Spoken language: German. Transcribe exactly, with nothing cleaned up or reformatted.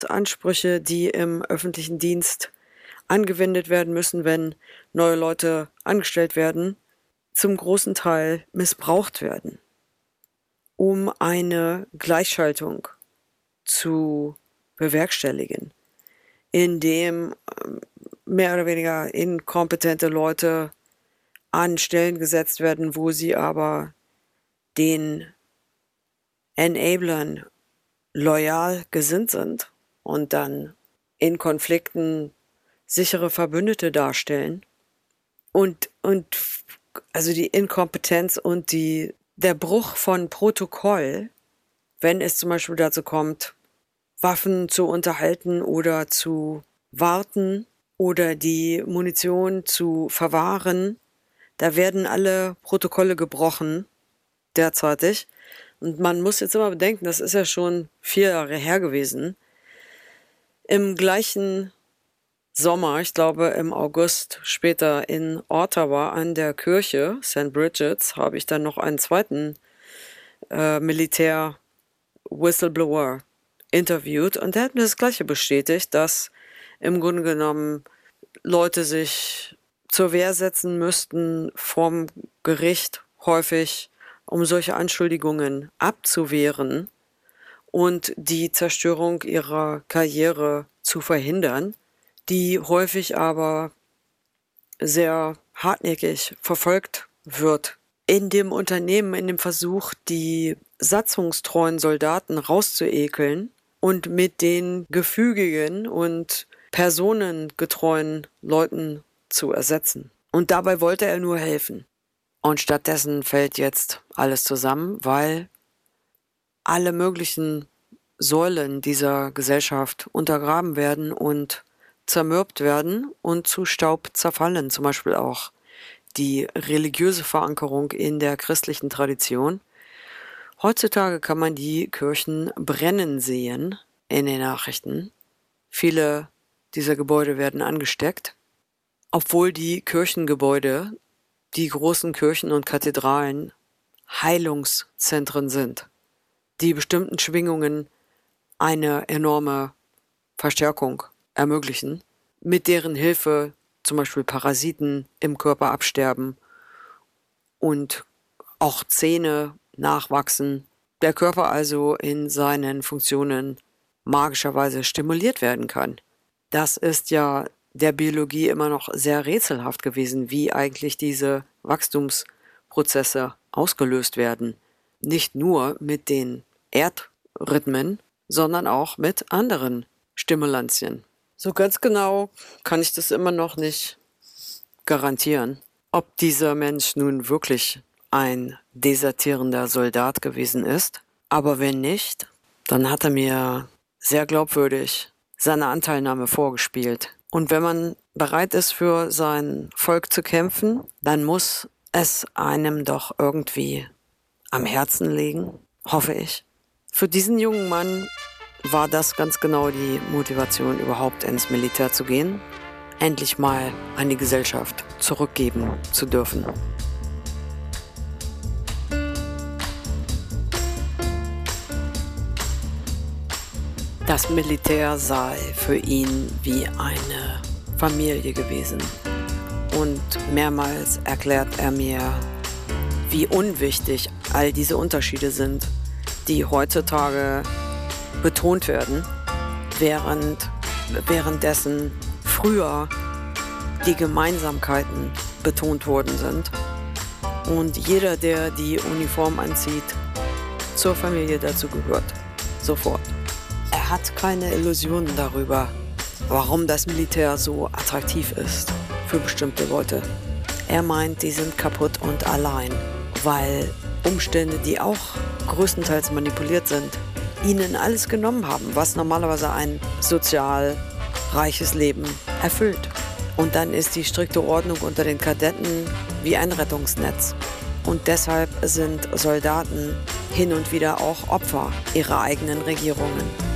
Ansprüche, die im öffentlichen Dienst angewendet werden müssen, wenn neue Leute angestellt werden, zum großen Teil missbraucht werden, um eine Gleichschaltung zu bewerkstelligen, indem mehr oder weniger inkompetente Leute an Stellen gesetzt werden, wo sie aber den Enablern loyal gesinnt sind und dann in Konflikten sichere Verbündete darstellen. Und, und also die Inkompetenz und die, der Bruch von Protokoll, wenn es zum Beispiel dazu kommt, Waffen zu unterhalten oder zu warten oder die Munition zu verwahren, da werden alle Protokolle gebrochen derzeitig. Und man muss jetzt immer bedenken, das ist ja schon vier Jahre her gewesen. Im gleichen Sommer, ich glaube im August später in Ottawa an der Kirche Sankt Bridget's, habe ich dann noch einen zweiten äh, Militär-Whistleblower interviewt und der hat mir das Gleiche bestätigt, dass im Grunde genommen Leute sich zur Wehr setzen müssten vorm Gericht häufig, um solche Anschuldigungen abzuwehren und die Zerstörung ihrer Karriere zu verhindern, die häufig aber sehr hartnäckig verfolgt wird. In dem Unternehmen, in dem Versuch, die satzungstreuen Soldaten rauszuekeln und mit den gefügigen und personengetreuen Leuten zu ersetzen. Und dabei wollte er nur helfen. Und stattdessen fällt jetzt alles zusammen, weil alle möglichen Säulen dieser Gesellschaft untergraben werden und zermürbt werden und zu Staub zerfallen. Zum Beispiel auch die religiöse Verankerung in der christlichen Tradition. Heutzutage kann man die Kirchen brennen sehen in den Nachrichten. Viele dieser Gebäude werden angesteckt, obwohl die Kirchengebäude, die großen Kirchen und Kathedralen, Heilungszentren sind, die bestimmten Schwingungen eine enorme Verstärkung ermöglichen, mit deren Hilfe zum Beispiel Parasiten im Körper absterben und auch Zähne nachwachsen, der Körper also in seinen Funktionen magischerweise stimuliert werden kann. Das ist ja der Biologie immer noch sehr rätselhaft gewesen, wie eigentlich diese Wachstumsprozesse ausgelöst werden. Nicht nur mit den Erdrhythmen, sondern auch mit anderen Stimulantien. So ganz genau kann ich das immer noch nicht garantieren, ob dieser Mensch nun wirklich ein desertierender Soldat gewesen ist. Aber wenn nicht, dann hat er mir sehr glaubwürdig seine Anteilnahme vorgespielt. Und wenn man bereit ist, für sein Volk zu kämpfen, dann muss es einem doch irgendwie am Herzen liegen, hoffe ich. Für diesen jungen Mann war das ganz genau die Motivation, überhaupt ins Militär zu gehen, endlich mal an die Gesellschaft zurückgeben zu dürfen. Das Militär sei für ihn wie eine Familie gewesen. Und mehrmals erklärt er mir, wie unwichtig all diese Unterschiede sind, die heutzutage betont werden, während währenddessen früher die Gemeinsamkeiten betont worden sind und jeder, der die Uniform anzieht, zur Familie dazu gehört. Sofort. Er hat keine Illusionen darüber, warum das Militär so attraktiv ist für bestimmte Leute. Er meint, die sind kaputt und allein, weil Umstände, die auch größtenteils manipuliert sind, ihnen alles genommen haben, was normalerweise ein sozial reiches Leben erfüllt. Und dann ist die strikte Ordnung unter den Kadetten wie ein Rettungsnetz. Und deshalb sind Soldaten hin und wieder auch Opfer ihrer eigenen Regierungen.